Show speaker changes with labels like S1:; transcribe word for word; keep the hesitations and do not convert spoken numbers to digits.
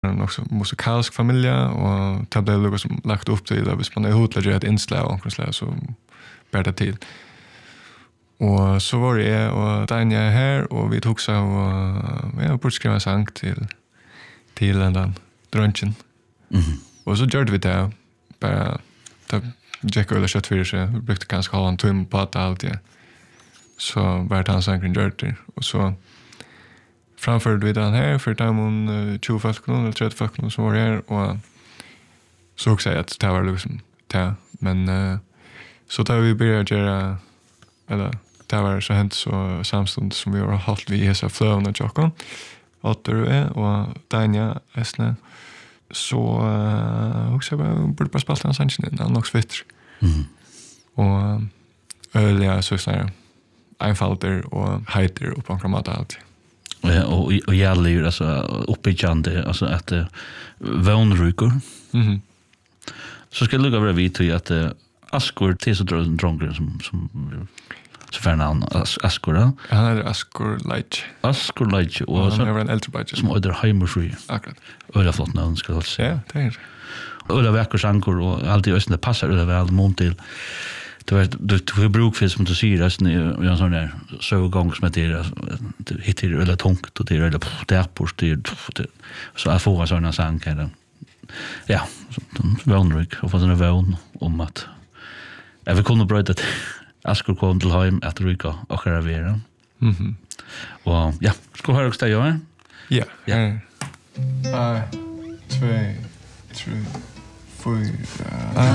S1: en också musikalsk familj och det blev något som lagt upp till det. Hvis man är hotlig ett inslag och något så bär det till. Och så var det och Danja här och vi tog så och jag borde skriva en sång till till den drunchen.
S2: Mhm.
S1: Och så gjorde vi det. Bara det gick över kött för sig. Vi brukade ganska ha en timme på att allt det. Så var det han sången gjorde det. Och så framförde vi den här för dem uh, tjugo folk eller trettio folk som var här och så också att det var liksom det. Men uh, så där vi började göra eller det var så hänt så samstund som vi har hållit vid hesa flöven och tjockon. Åter och Danja Esne. Så uh, också bara borde bara spela en sannsyn innan han också vet.
S2: Mhm.
S1: Och öliga så sådär einfalder och heiter och på en allt.
S2: Ja, och och gäller alltså uppbyggande alltså att uh, vånrykor.
S1: Mhm.
S2: Så ska det lugga vara vid till att uh, Askor till så dronker som som så för namn As, Askor. Ja?
S1: Han är Askor Leitch.
S2: Askor Leitch och
S1: Han
S2: så
S1: är en äldre budget.
S2: som öder Heimerfri.
S1: Akkurat.
S2: Ölla flott namn ska jag säga.
S1: Ja, det är det.
S2: Ölla veckors ankor och alltid östen det passar det väl mot till. Det var du du bruk för som du säger resten i en sån där så gång som det det hittar eller tungt och det är eller där på styr så jag får såna sankar. Ja, vånryck och för den vån om att jag vill kunna bryta det. Askor kom till hem att rycka och gravera.
S1: Mhm.
S2: Och ja, ska höra också jag.
S1: Ja.
S2: Ja.
S1: En, två, tre, fyra.